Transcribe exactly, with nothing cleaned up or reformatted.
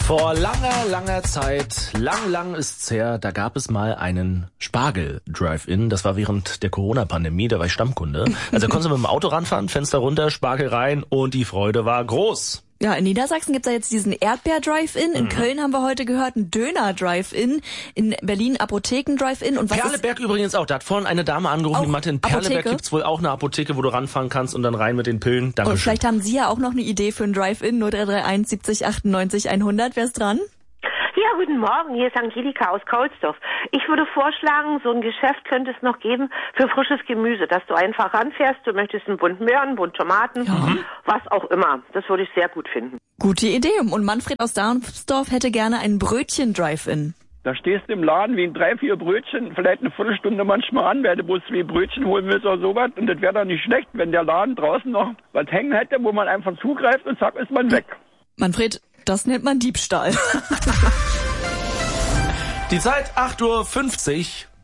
Vor langer, langer Zeit, lang, lang ist's her, da gab es mal einen Spargel-Drive-In. Das war während der Corona-Pandemie, da war ich Stammkunde. Also da konntest du mit dem Auto ranfahren, Fenster runter, Spargel rein und die Freude war groß. Ja, in Niedersachsen gibt's ja jetzt diesen Erdbeer-Drive-In. In mhm. Köln haben wir heute gehört, einen Döner-Drive-In. In Berlin Apotheken-Drive-In. Und was Perleberg übrigens auch. Da hat vorhin eine Dame angerufen, die meinte, in Perleberg Apotheke? Gibt's wohl auch eine Apotheke, wo du ranfahren kannst und dann rein mit den Pillen. Dankeschön. Und vielleicht haben Sie ja auch noch eine Idee für einen Drive-In. null drei drei eins siebzig achtundneunzig hundert. Wer ist dran? Ja, guten Morgen, hier ist Angelika aus Kaulsdorf. Ich würde vorschlagen, so ein Geschäft könnte es noch geben für frisches Gemüse, dass du einfach ranfährst, du möchtest einen Bund Möhren, einen Bund Tomaten, ja. was auch immer. Das würde ich sehr gut finden. Gute Idee. Und Manfred aus Darmsdorf hätte gerne einen Brötchen-Drive-In. Da stehst du im Laden wie in drei, vier Brötchen, vielleicht eine Viertelstunde manchmal an, weil du bloß zwei Brötchen holen willst oder sowas. Und das wäre doch nicht schlecht, wenn der Laden draußen noch was hängen hätte, wo man einfach zugreift und zack, ist man weg. Manfred, das nennt man Diebstahl. Die Zeit acht Uhr fünfzig.